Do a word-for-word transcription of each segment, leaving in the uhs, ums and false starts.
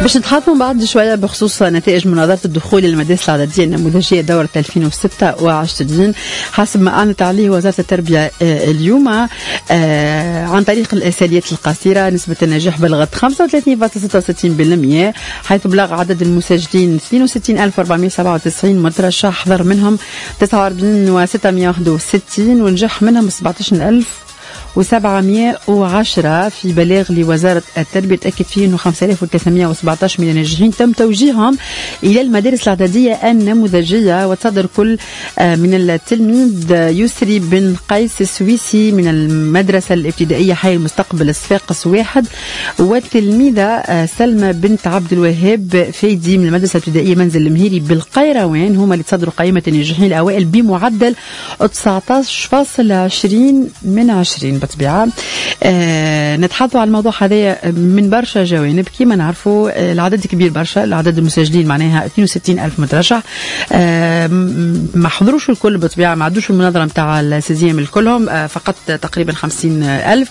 باش نتحدثوا بعد شوية بخصوص نتائج مناظرة الدخول للمدارس العددية النموذجية دورة ألفين وستة وعشرين حسب ما أعلنت عليه وزارة التربية اليوم عن طريق الآساليات القصيرة. نسبة النجاح بلغت خمسة وثلاثين فاصلة ستة وستين بالمئة، حيث بلغ عدد المسجلين اثنين وستين ألف وأربعمائة وسبعة وتسعين مترشح، حضر منهم تسعة وأربعين ألف وستمائة وواحد وستين ونجح منهم سبعة عشر ألف وسبعمائة وعشرة في بلاغ لوزارة التربية تأكد فيه أنه خمسة آلاف وثلاثمائة وسبعة عشر من الناجحين تم توجيههم إلى المدارس الإعدادية النموذجية. وتصدر كل من التلميذ يسري بن قيس السويسي من المدرسة الابتدائية حي المستقبل الصفاقس واحد، والتلميذة سلمى بنت عبد الوهاب فايدي من المدرسة الابتدائية منزل المهيري بالقيروان، هما اللي تصدروا قائمة الناجحين الأوائل بمعدل تسعة عشر فاصلة عشرين من عشرين. بطبيعة آه نتحدثوا على الموضوع هذا من برشا جوانب. كما نعرفوا آه العدد كبير برشا، العدد المسجلين معناها اثنين وستين ألف مترشح، آه ما حضروش الكل بطبيعة، ما عدوش المناظرة متاع السيزيام الكلهم، آه فقط تقريبا خمسين ألف،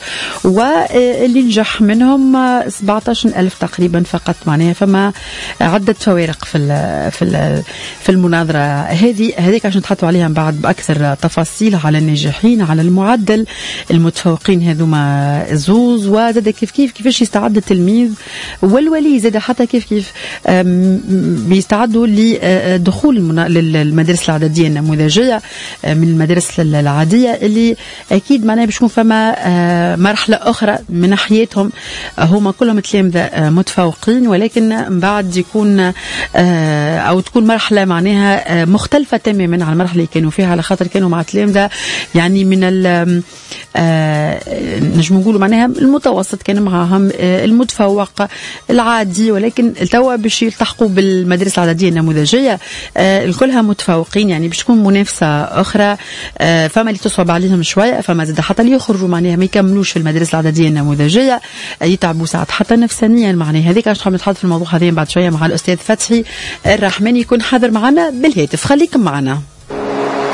واللي نجح منهم سبعة عشر ألف تقريبا فقط. معناها فما عدة فوارق في ال في ال في المناظرة هذه هذيك عشان نتحدثوا عليها بعد بأكثر تفاصيل على الناجحين، على المعدل المتفوقين هذوما زوز، وزاد كيف كيف كيفاش يستعد التلميذ والولي زاد حتى كيف كيف بيستعدوا لدخول للمدارس العددية النموذجية من المدارس العادية، اللي أكيد معناها باش يكون فما مرحلة أخرى من ناحيتهم. هما كلهم تلامذة متفوقين، ولكن بعد يكون أو تكون مرحلة معناها مختلفة تماما عن المرحلة اللي كانوا فيها، على خاطر كانوا مع تلامذة يعني من ال آه نجم نقولوا معناها المتوسط، كان معاهم آه المتفوق العادي، ولكن توا باش يلتحقوا بالمدارس العددية النموذجية آه الكلها متفوقين، يعني باش تكون منافسة أخرى. آه فما اللي تصعب عليهم شوية، فما زاد حتى اللي يخرجوا معناها ما يكملوش في المدارس العددية النموذجية آه يتعبوا ساعات حتى نفسانيا. معناها هذيك عشان حاب نتحدث في الموضوع هذا بعد شوية مع الأستاذ فتحي الرحمن، يكون حاضر معنا بالهاتف. خليكم معنا.